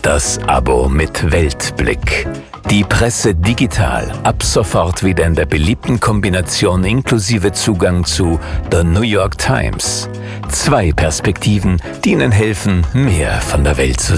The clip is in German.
Das Abo mit Weltblick. Die Presse digital. Ab sofort wieder in der beliebten Kombination inklusive Zugang zu The New York Times. 2 Perspektiven, die Ihnen helfen, mehr von der Welt zu sehen.